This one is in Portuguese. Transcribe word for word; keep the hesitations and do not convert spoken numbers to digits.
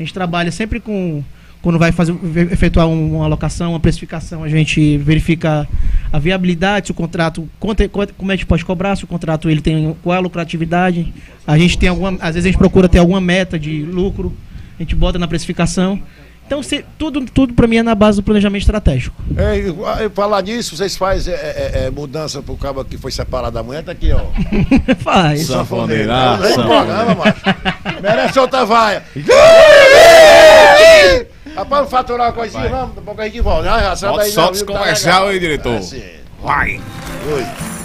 A gente trabalha sempre com... Quando vai fazer, efetuar uma alocação, uma precificação, a gente verifica a viabilidade, se o contrato, quanto, como é que pode cobrar, se o contrato ele tem qual é a lucratividade. A gente tem alguma, às vezes a gente procura ter alguma meta de lucro, a gente bota na precificação. Então, se, tudo, tudo para mim é na base do planejamento estratégico. É, falar nisso, vocês fazem é, é, é, mudança pro cabo que foi separado da mulher, tá aqui, ó. Faz. Sanfoneira. Programa, macho. Merece outra vaia. Rapaz, vamos faturar uma coisinha, vamos, daqui a pouco a gente volta. Solta os comercial aí, diretor. É, vai. Oi.